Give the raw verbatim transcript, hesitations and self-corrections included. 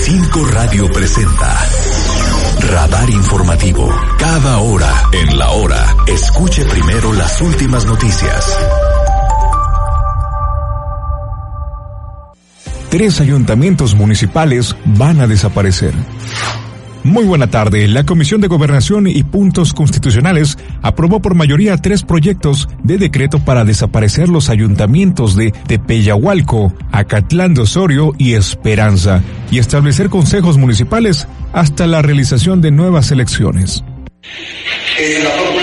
Cinco Radio presenta Radar Informativo. Cada hora, en la hora, escuche primero las últimas noticias. Tres ayuntamientos municipales van a desaparecer. Muy buena tarde. La Comisión de Gobernación y Puntos Constitucionales aprobó por mayoría tres proyectos de decreto para desaparecer los ayuntamientos de Tepeyahualco, Acatlán de Osorio y Esperanza, y establecer consejos municipales hasta la realización de nuevas elecciones. Eh, la